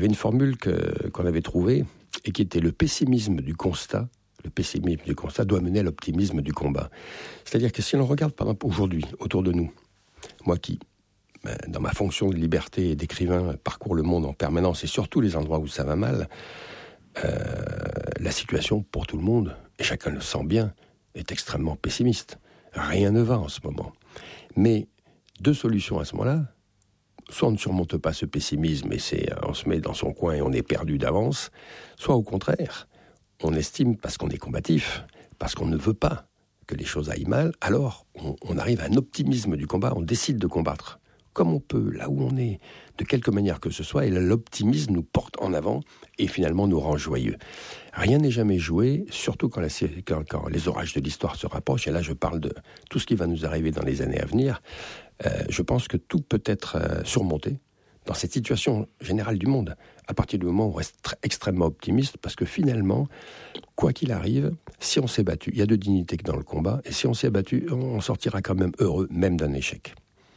avait une formule qu'on avait trouvée et qui était le pessimisme du constat. Le pessimisme du constat doit mener à l'optimisme du combat. C'est-à-dire que si l'on regarde par exemple aujourd'hui autour de nous, moi qui, dans ma fonction de liberté et d'écrivain, parcours le monde en permanence et surtout les endroits où ça va mal, la situation pour tout le monde, et chacun le sent bien, est extrêmement pessimiste. Rien ne va en ce moment. Mais deux solutions à ce moment-là. Soit on ne surmonte pas ce pessimisme et on se met dans son coin et on est perdu d'avance, soit au contraire, on estime, parce qu'on est combatif, parce qu'on ne veut pas que les choses aillent mal, alors on arrive à un optimisme du combat, on décide de combattre comme on peut, là où on est, de quelque manière que ce soit, et là, l'optimisme nous porte en avant et finalement nous rend joyeux. Rien n'est jamais joué, surtout quand les orages de l'histoire se rapprochent, et là je parle de tout ce qui va nous arriver dans les années à venir. Je pense que tout peut être surmonté dans cette situation générale du monde, à partir du moment où on reste extrêmement optimiste, parce que finalement, quoi qu'il arrive, si on s'est battu, il y a de dignité que dans le combat, et si on s'est battu, on sortira quand même heureux, même d'un échec.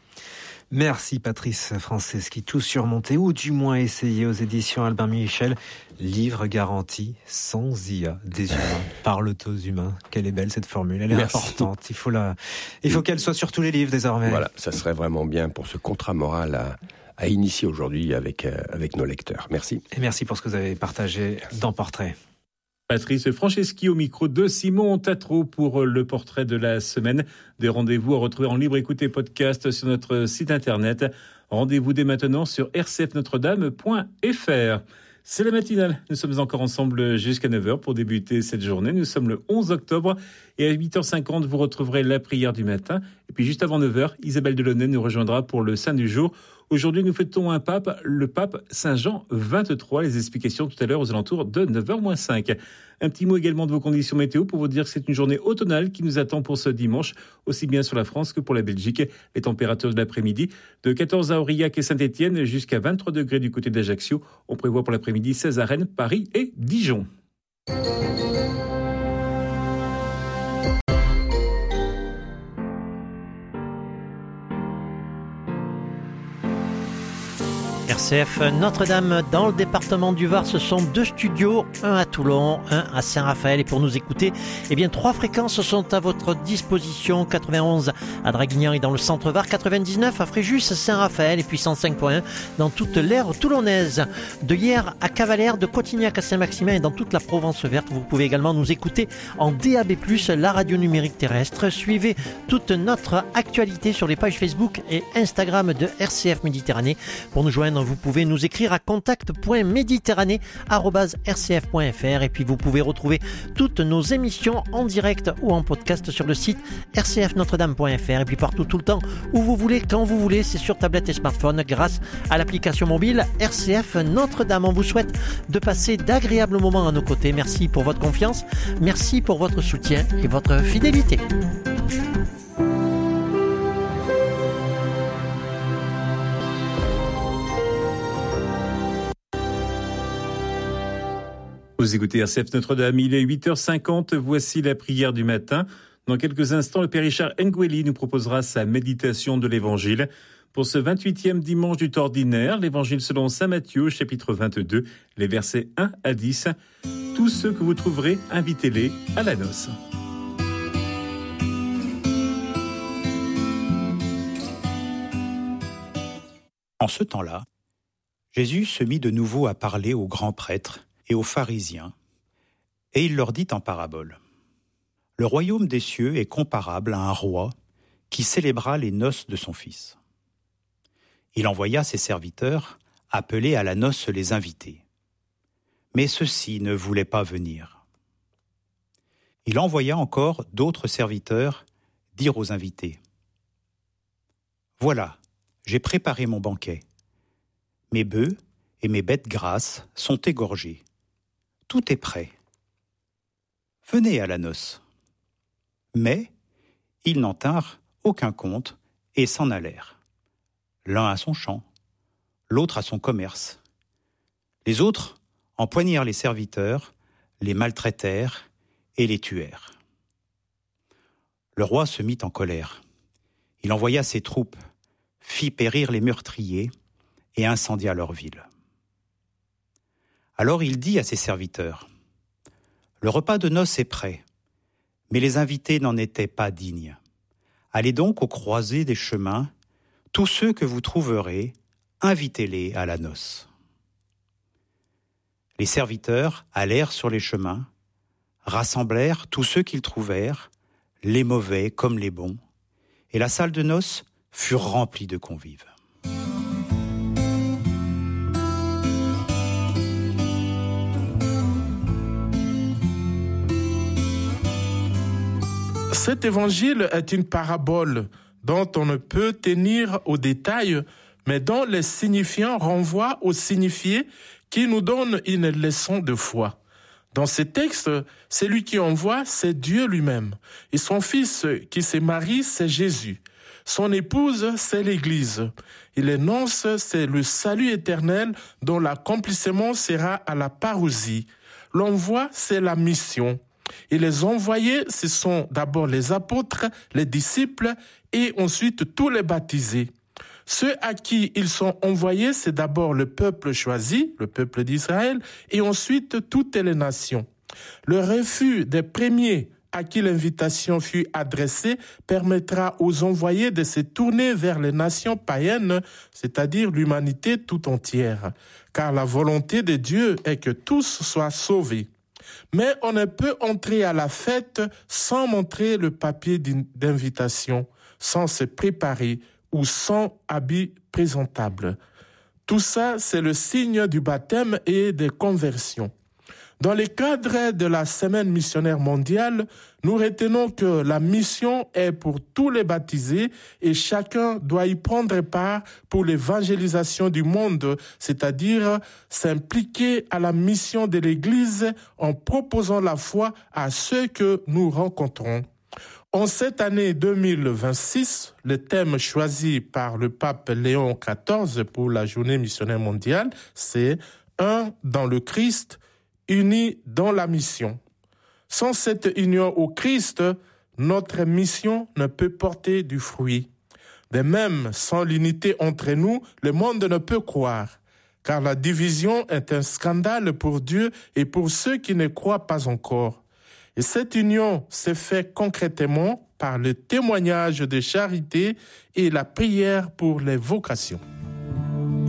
Merci Patrice Franceschi, tout surmonté, ou du moins essayé aux éditions Albin Michel. Livre garanti, sans IA, des humains parlent aux humains. Quelle est belle cette formule, elle est importante. Il faut qu'elle soit sur tous les livres désormais. Voilà, ça serait vraiment bien pour ce contrat moral à initier aujourd'hui avec nos lecteurs. Merci. Et merci pour ce que vous avez partagé dans Portrait. Patrice Franceschi au micro de Simon Tatro pour le portrait de la semaine. Des rendez-vous à retrouver en libre écoute et podcast sur notre site internet. Rendez-vous dès maintenant sur rcfnotredame.fr. C'est la matinale. Nous sommes encore ensemble jusqu'à 9h pour débuter cette journée. Nous sommes le 11 octobre et à 8h50, vous retrouverez la prière du matin. Et puis juste avant 9h, Isabelle Delaunay nous rejoindra pour le Saint du jour. Aujourd'hui, nous fêtons un pape, le pape Saint Jean XXIII. Les explications tout à l'heure aux alentours de 9h-5. Un petit mot également de vos conditions météo pour vous dire que c'est une journée automnale qui nous attend pour ce dimanche, aussi bien sur la France que pour la Belgique. Les températures de l'après-midi, de 14 à Aurillac et Saint-Étienne jusqu'à 23 degrés du côté d'Ajaccio. On prévoit pour l'après-midi 16 à Rennes, Paris et Dijon. RCF Notre-Dame dans le département du Var, ce sont 2 studios, un à Toulon, un à Saint-Raphaël. Et pour nous écouter, 3 fréquences sont à votre disposition. 91 à Draguignan et dans le centre Var, 99 à Fréjus, Saint-Raphaël et puis 105.1 dans toute l'aire toulonnaise. De Hyères à Cavalère, de Cotignac à Saint-Maximin et dans toute la Provence verte. Vous pouvez également nous écouter en DAB+, la radio numérique terrestre. Suivez toute notre actualité sur les pages Facebook et Instagram de RCF Méditerranée. Pour nous joindre, vous pouvez nous écrire à contact.méditerranée@rcf.fr et puis vous pouvez retrouver toutes nos émissions en direct ou en podcast sur le site rcfnotredame.fr et puis partout, tout le temps, où vous voulez, quand vous voulez, c'est sur tablette et smartphone grâce à l'application mobile RCF Notre-Dame. On vous souhaite de passer d'agréables moments à nos côtés. Merci pour votre confiance, merci pour votre soutien et votre fidélité. Vous écoutez RCF Notre-Dame, il est 8h50, voici la prière du matin. Dans quelques instants, le Père Richard Ngueli nous proposera sa méditation de l'Évangile. Pour ce 28e dimanche du temps ordinaire, l'Évangile selon saint Matthieu, chapitre 22, les versets 1 à 10. Tous ceux que vous trouverez, invitez-les à la noce. En ce temps-là, Jésus se mit de nouveau à parler aux grands prêtres et aux pharisiens, et il leur dit en parabole. Le royaume des cieux est comparable à un roi qui célébra les noces de son fils. Il envoya ses serviteurs appeler à la noce les invités. Mais ceux-ci ne voulaient pas venir. Il envoya encore d'autres serviteurs dire aux invités. Voilà, j'ai préparé mon banquet. Mes bœufs et mes bêtes grasses sont égorgés. Tout est prêt. Venez à la noce. Mais ils n'en tinrent aucun compte et s'en allèrent. L'un à son champ, l'autre à son commerce. Les autres empoignèrent les serviteurs, les maltraitèrent et les tuèrent. Le roi se mit en colère. Il envoya ses troupes, fit périr les meurtriers et incendia leur ville. Alors il dit à ses serviteurs, « Le repas de noces est prêt, mais les invités n'en étaient pas dignes. Allez donc aux croisées des chemins, tous ceux que vous trouverez, invitez-les à la noce. » Les serviteurs allèrent sur les chemins, rassemblèrent tous ceux qu'ils trouvèrent, les mauvais comme les bons, et la salle de noces fut remplie de convives. Cet évangile est une parabole dont on ne peut tenir au détail, mais dont les signifiants renvoient aux signifiés qui nous donnent une leçon de foi. Dans ces textes, celui qui envoie, c'est Dieu lui-même. Et son fils qui se marie, c'est Jésus. Son épouse, c'est l'Église. Et les noces, c'est le salut éternel dont l'accomplissement sera à la parousie. L'envoi, c'est la mission. Et les envoyés, ce sont d'abord les apôtres, les disciples et ensuite tous les baptisés. Ceux à qui ils sont envoyés, c'est d'abord le peuple choisi, le peuple d'Israël, et ensuite toutes les nations. Le refus des premiers à qui l'invitation fut adressée permettra aux envoyés de se tourner vers les nations païennes, c'est-à-dire l'humanité tout entière, car la volonté de Dieu est que tous soient sauvés. Mais on ne peut entrer à la fête sans montrer le papier d'invitation, sans se préparer ou sans habit présentable. Tout ça, c'est le signe du baptême et des conversions. Dans le cadre de la Semaine missionnaire mondiale, nous retenons que la mission est pour tous les baptisés et chacun doit y prendre part pour l'évangélisation du monde, c'est-à-dire s'impliquer à la mission de l'Église en proposant la foi à ceux que nous rencontrons. En cette année 2026, le thème choisi par le pape Léon XIV pour la journée missionnaire mondiale, c'est « Un dans le Christ », unis dans la mission. Sans cette union au Christ, notre mission ne peut porter du fruit. De même, sans l'unité entre nous, le monde ne peut croire, car la division est un scandale pour Dieu et pour ceux qui ne croient pas encore. Et cette union s'est faite concrètement par le témoignage de charité et la prière pour les vocations.